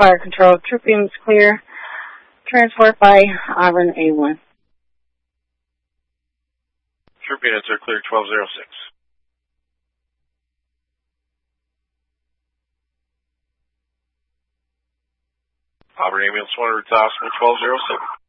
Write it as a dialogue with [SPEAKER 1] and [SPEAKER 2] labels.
[SPEAKER 1] fire control. Troop units clear. Transport by Auburn A1.
[SPEAKER 2] Troop units are clear 1206. Auburn Ambulance 1 routes Osmo 1207.